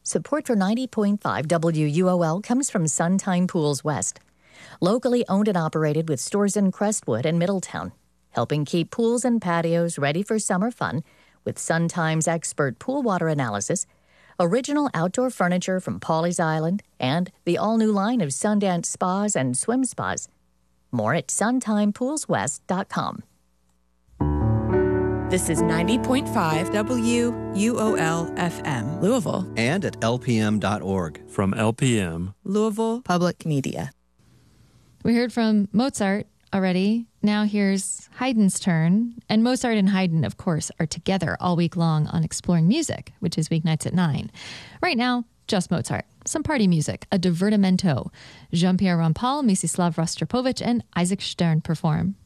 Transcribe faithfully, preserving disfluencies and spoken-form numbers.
Support for ninety point five W U O L comes from Suntime Pools West. Locally owned and operated with stores in Crestwood and Middletown, helping keep pools and patios ready for summer fun with Suntime's expert pool water analysis, original outdoor furniture from Pawleys Island, and the all-new line of Sundance spas and swim spas. More at suntime pools west dot com. This is ninety point five W U O L F M, Louisville. And at L P M dot org. From L P M, Louisville Public Media. We heard from Mozart already. Now here's Haydn's turn. And Mozart and Haydn, of course, are together all week long on Exploring Music, which is weeknights at nine. Right now, just Mozart. Some party music, a divertimento. Jean-Pierre Rampal, Mstislav Rostropovich, and Isaac Stern perform.